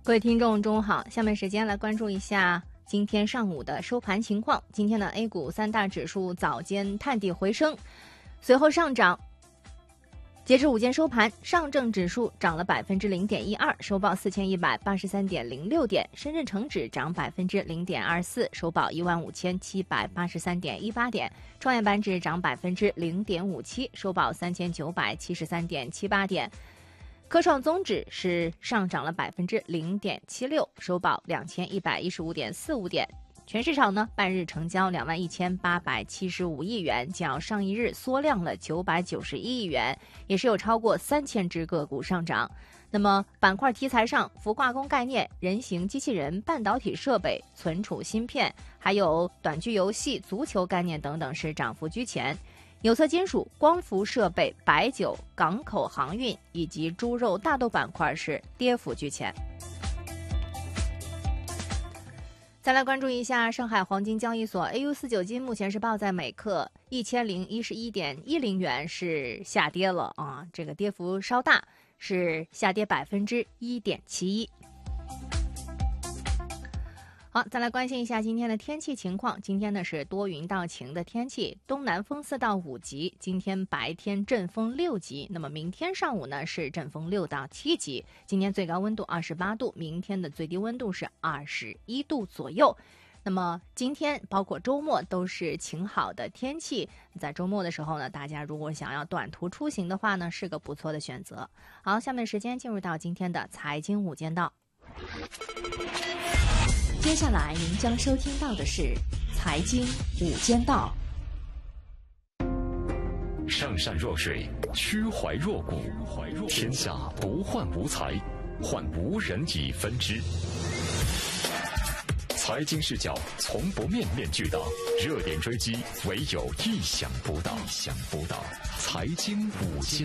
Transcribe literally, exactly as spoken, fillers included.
各位听众，中午好。下面时间来关注一下今天上午的收盘情况。今天的 A 股三大指数早间探底回升，随后上涨。截至午间收盘，上证指数涨了百分之零点一二，收报四千一百八十三点零六点；深圳成指涨百分之零点二四，收报一万五千七百八十三点一八点；创业板指涨百分之零点五七，收报三千九百七十三点七八点。科创综指是上涨了百分之零点七六，收报两千一百一十五点四五点。全市场呢，半日成交两万一千八百七十五亿元，较上一日缩量了九百九十一亿元，也是有超过三千只个股上涨。那么板块题材上，氟化工概念、人形机器人、半导体设备、存储芯片，还有短剧游戏、足球概念等等是涨幅居前。有色金属、光伏设备、白酒、港口航运以及猪肉、大豆板块是跌幅居前。再来关注一下上海黄金交易所 A 五 四九 金，目前是报在每克一千零一十一点一零元，是下跌了啊，这个跌幅稍大，是下跌百分之一点七一。好，再来关心一下今天的天气情况。今天呢是多云到晴的天气，东南风四到五级。今天白天阵风六级，那么明天上午呢是阵风六到七级。今天最高温度二十八度，明天的最低温度是二十一度左右。那么今天包括周末都是晴好的天气，在周末的时候呢，大家如果想要短途出行的话呢，是个不错的选择。好，下面时间进入到今天的财经午间道。 接下来您将收听到的是财经午间道。 上善若水，曲怀若谷，天下不患无才，患无人以分之。财经视角从不面面俱到，热点追击唯有意想不到。意想不到，财经午间